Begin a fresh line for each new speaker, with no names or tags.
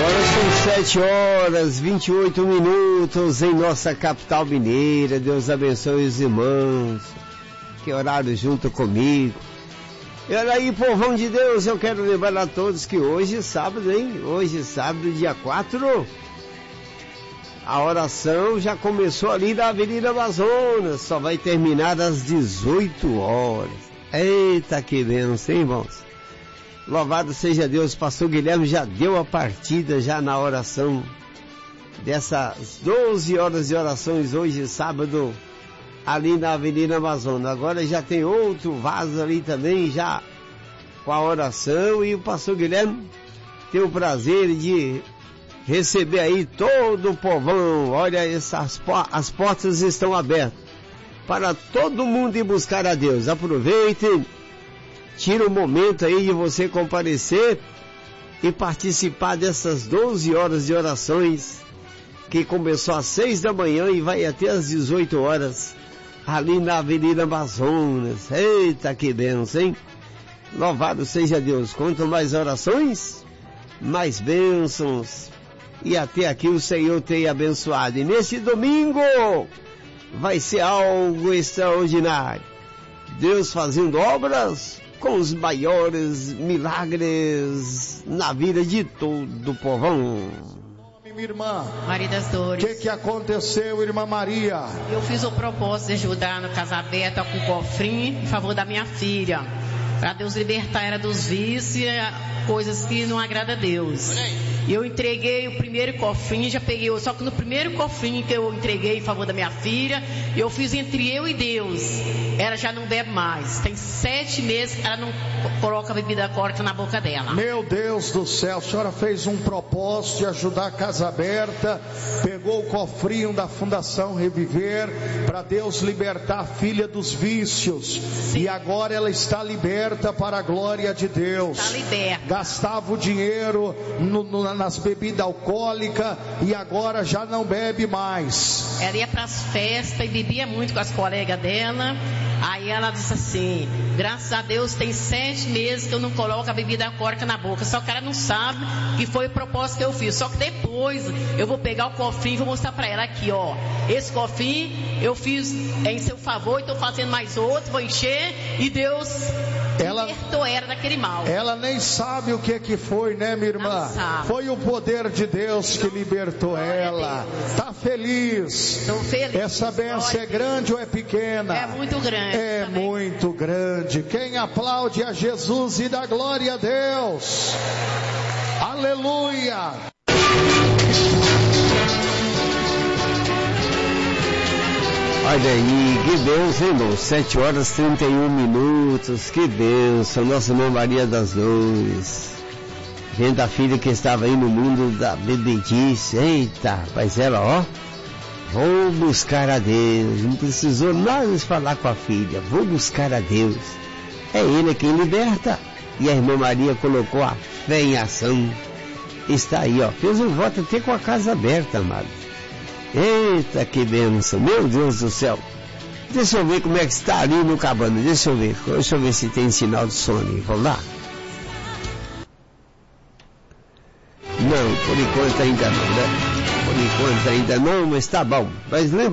Agora são 7h28 em nossa capital mineira. Deus abençoe os irmãos que oraram junto comigo. E olha aí, povão de Deus, eu quero lembrar a todos que hoje é sábado, hein? Hoje, sábado, dia 4, a oração já começou ali na Avenida Amazonas, só vai terminar às 18 horas. Eita, que bênção, hein, irmãos? Louvado seja Deus, pastor Guilherme já deu a partida já na oração dessas 12 horas de orações hoje, sábado, ali na Avenida Amazonas. Agora já tem outro vaso ali também, já com a oração, e o pastor Guilherme tem o prazer de receber aí todo o povão. Olha, as portas estão abertas para todo mundo ir buscar a Deus. Aproveite, tira um momento aí de você comparecer e participar dessas 12 horas de orações que começou às 6 da manhã e vai até às 18 horas ali na Avenida Amazonas. Eita, que bênção, hein? Louvado seja Deus. Quanto mais orações, mais bênçãos. E até aqui o Senhor tem abençoado. E nesse domingo vai ser algo extraordinário. Deus fazendo obras com os maiores milagres na vida de todo o povão.
Minha irmã,
Maria das Dores.
O que aconteceu, irmã Maria?
Eu fiz o propósito de ajudar no Casa Aberta com cofrinho em favor da minha filha, para Deus libertar ela dos vícios, coisas que não agradam a Deus. E eu entreguei o primeiro cofrinho, já peguei, só que no primeiro cofrinho que eu entreguei em favor da minha filha, eu fiz entre eu e Deus. Ela já não bebe mais. Tem 7 meses que ela não coloca bebida alcoólica na boca dela.
Meu Deus do céu, a senhora fez um propósito de ajudar a Casa Aberta, pegou o cofrinho da Fundação Reviver, para Deus libertar a filha dos vícios. Sim. E agora ela está liberta para a glória de Deus.
Está liberta.
Gastava o dinheiro nas bebidas alcoólicas e agora já não bebe mais.
Ela ia para as festas e bebia muito com as colegas dela. Aí ela disse assim: graças a Deus tem 7 meses que eu não coloco a bebida alcoólica na boca. Só que ela não sabe que foi o propósito que eu fiz. Só que depois eu vou pegar o cofrinho e vou mostrar para ela aqui, ó. Esse cofrinho eu fiz em seu favor e estou fazendo mais outro, vou encher, e Deus libertou ela daquele mal.
Ela nem sabe o que foi, né, minha irmã? Foi o poder de Deus que libertou ela. Tá feliz?
Estou feliz.
Essa bênção é grande ou é pequena?
É muito grande.
É também muito grande. Quem aplaude a Jesus e dá glória a Deus? Aleluia!
Olha aí, que bênção, irmão. 7h31, que bênção. Nossa irmã Maria das Dores, vendo a filha que estava aí no mundo da bebedice. Eita, rapaz, ela, ó, vou buscar a Deus. Não precisou nada falar com a filha. Vou buscar a Deus. É Ele quem liberta. E a irmã Maria colocou a fé em ação. Está aí, ó. Fez um voto até com a Casa Aberta, amado. Eita, que bênção. Meu Deus do céu. Deixa eu ver como é que está ali no cabana. Deixa eu ver se tem sinal de sono. Vamos lá. Não, por enquanto ainda não, né? Por enquanto ainda não, mas tá bom. Mas lembra